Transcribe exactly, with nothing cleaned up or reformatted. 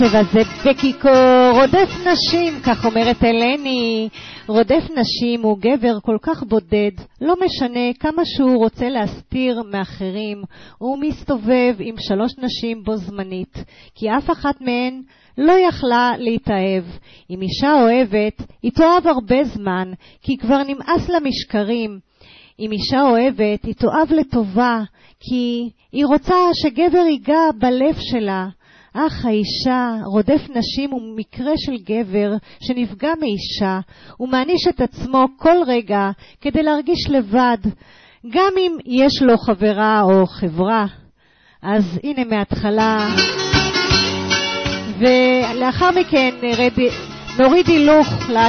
וזה בקיקו רודף נשים, כך אומרת אלני. רודף נשים הוא גבר כל כך בודד, לא משנה כמה שהוא רוצה להסתיר מאחרים, הוא מסתובב עם שלוש נשים בו זמנית, כי אף אחת מהן לא יכלה להתאהב. אם אישה אוהבת, היא תאהב הרבה זמן, כי כבר נמאס לה משקרים. אם אישה אוהבת, היא תאהב לטובה, כי היא רוצה שגבר ייגע בלב שלה. אך האישה, רודף נשים הוא מקרה של גבר שנפגע מאישה, הוא מעניש את עצמו כל רגע כדי להרגיש לבד, גם אם יש לו חברה או חברה. אז הנה מההתחלה, ולאחר מכן נוריד הילוך